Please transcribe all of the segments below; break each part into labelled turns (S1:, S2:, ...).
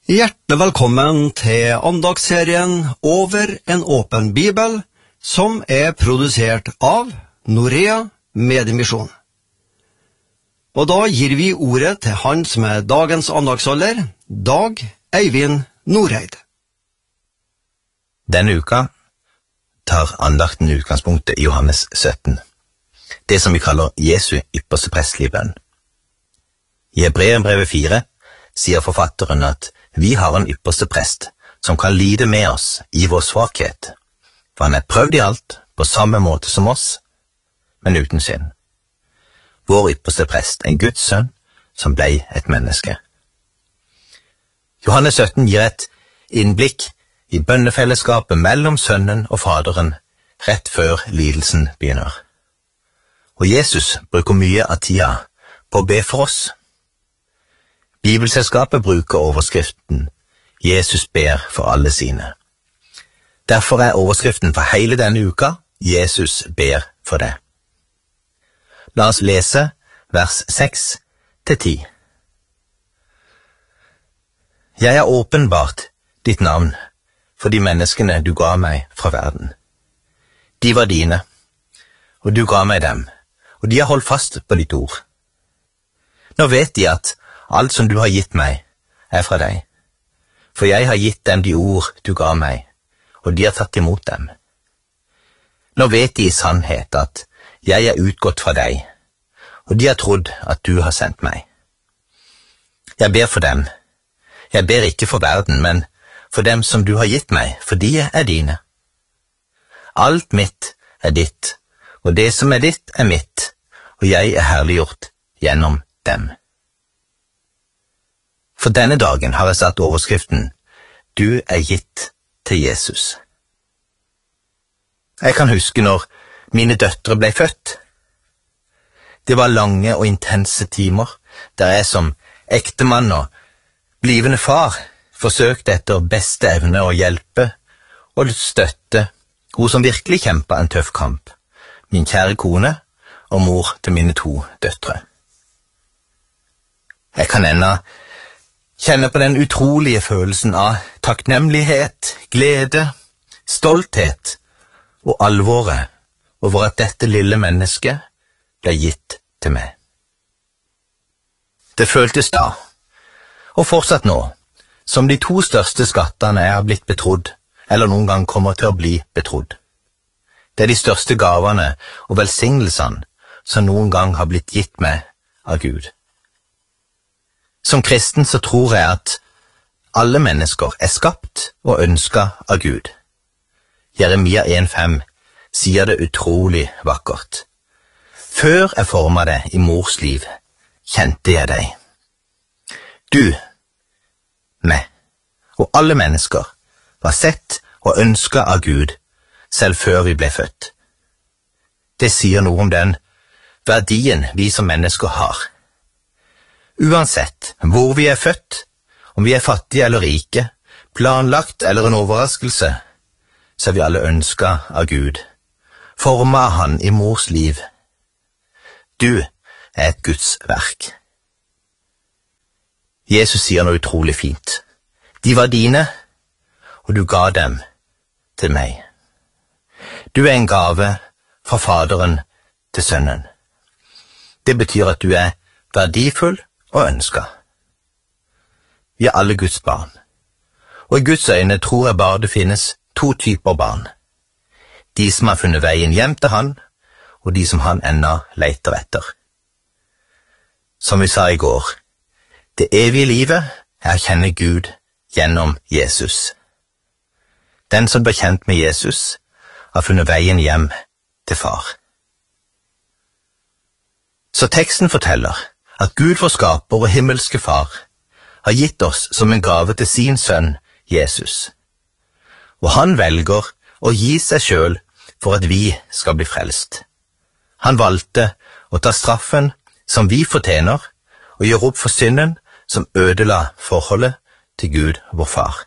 S1: Hjertelig velkommen til andagsserien Over en åpen bibel, som produsert av Norea Mediemisjon. Og da gir vi ordet til han som dagens andagsholder, Dag Eivind Norheid.
S2: Denne uka tar andakten utgangspunktet i Johannes 17, det som vi kaller Jesu ypperste prestelige bønn. I Hebreerbrevet 4 sier forfatteren at vi har en ypperste prest som kan lide med oss i vår svakhet, for han prøvd i alt på samme måte som oss, men uten synd. Vår ypperste prest, en Guds sønn som ble et menneske. Johannes 17 gir et innblikk i bønnefellesskapet mellom sønnen og faderen rett før lidelsen begynner. Og Jesus bruker mye av tida på å be for oss. Bibelselskapet bruker overskriften Jesus ber for alle sine. Derfor overskriften for hele denne uka Jesus ber for deg. La oss lese vers 6-10. Jeg har åpenbart ditt navn for de menneskene du ga meg fra verden. De var dine, og du ga meg dem, og de har holdt fast på ditt ord. Nå vet de at alt som du har gitt meg fra deg, for jeg har gitt dem de ord du ga meg, og de har tatt imot dem. Nå vet de i sannhet at jeg utgått fra deg, og de har trodd at du har sendt meg. Jeg ber for dem. Jeg ber ikke for verden, men for dem som du har gitt meg, for de dine. Alt mitt ditt, og det som ditt mitt, og jeg herliggjort gjennom dem. For denne dagen har jeg satt overskriften Du gitt til Jesus. Jeg kan huske når mine døtre ble født. Det var lange og intense timer der jeg som ektemann og blivende far forsøkte etter beste evne å hjelpe og støtte hun som virkelig kjempet en tøff kamp, min kjære kone og mor til mine 2 døtre. Jeg kan ennå kjenne på den utrolige følelsen av takknemlighet, glede, stolthet og alvoret over at dette lille mennesket ble gitt til meg. Det føltes da, og fortsatt nå, som de 2 største skattene jeg har blitt betrodd, eller noen gang kommer til å bli betrodd. Det de største gavene og velsignelsene som noen gang har blitt gitt meg av Gud. Som kristen så tror jeg at alle mennesker skapt og ønsket av Gud. Jeremia 1,5 sier det utrolig vakkert. Før jeg formet deg i mors liv, kjente jeg deg. Du, meg og alle mennesker var sett og ønsket av Gud selv før vi ble født. Det sier noe om den verdien vi som mennesker har. Uansett hvor vi født, om vi fattige eller rike, planlagt eller en overraskelse, så vi alle ønsket av Gud, formet av han i mors liv. Du et Guds verk. Jesus sier noe utrolig fint. De var dine, og du ga dem til meg. Du en gave fra Faderen til Sønnen. Det betyr at du verdifull og ønsker. Vi alle Guds barn, og i Guds øyne tror jeg bare det finnes 2 typer barn. De som har funnet veien hjem til han, og de som han ennå leter etter. Som vi sa i går, det evige livet å kjenne Gud gjennom Jesus. Den som blir kjent med Jesus, har funnet veien hjem til far. Så teksten forteller at Gud vår skaper og himmelske far har gitt oss som en gave til sin sønn Jesus. Og han velger å gi seg selv for at vi skal bli frelst. Han valgte å ta straffen som vi fortjener, og gjøre opp for synden som ødela forholdet til Gud vår far.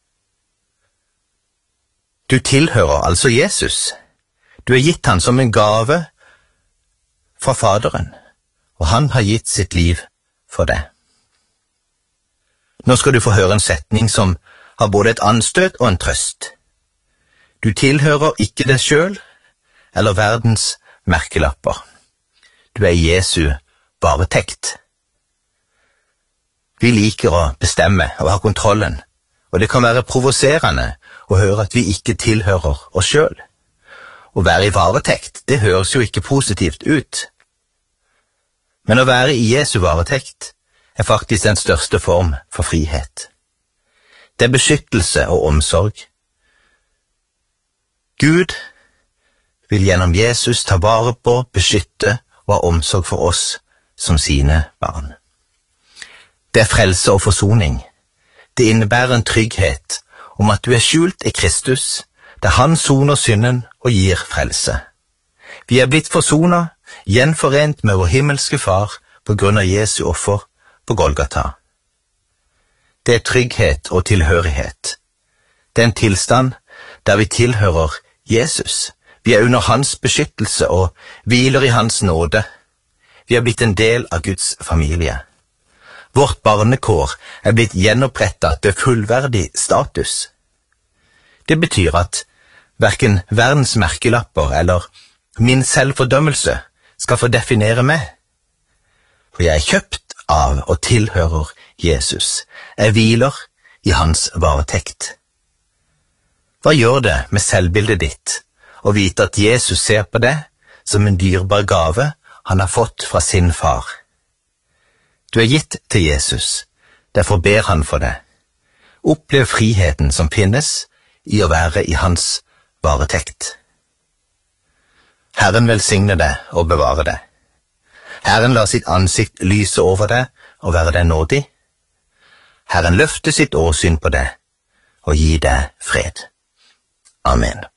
S2: Du tilhører altså Jesus. Du gitt han som en gave fra Faderen, og han har gitt sitt liv for deg. Nå skal du få høre en setning som har både et anstøt og en trøst. Du tilhører ikke deg selv eller verdens merkelapper. Du er Jesu varetekt. Vi liker å bestemme og ha kontrollen, og det kan være provoserende å høre at vi ikke tilhører oss selv. Å være i varetekt, det høres jo ikke positivt ut. Men å være i Jesu varetekt er faktisk den største form for frihet. Det er beskyttelse og omsorg. Gud vil gjennom Jesus ta vare på, beskytte og ha omsorg for oss som sine barn. Det er frelse og forsoning. Det innebærer en trygghet om at du er skjult i Kristus, der han soner synden og gir frelse. Vi er blitt forsonet, gjenforent med vår himmelske far på grunn av Jesu offer på Golgata. Det er trygghet og tilhørighet. Det er en tilstand der vi tilhører Jesus. Vi er under hans beskyttelse og hviler i hans nåde. Vi er blitt en del av Guds familie. Vårt barnekår er blitt gjenopprettet til fullverdig status. Det betyr at hverken verdens merkelapper eller min selvfordømmelse skal få definere meg. For jeg er kjøpt av og tilhører Jesus. Jeg hviler i hans varetekt. Hva gjør det med selvbildet ditt å vite at Jesus ser på det som en dyrebar gave han har fått fra sin far? Du er gitt til Jesus, derfor ber han for det. Opplev friheten som finnes i å være i hans varetekt. Herren velsigne deg og bevare deg. Herren lar sitt ansikt lyse over deg og være deg nådig. Herren løfter sitt åsyn på deg og gir deg fred. Amen.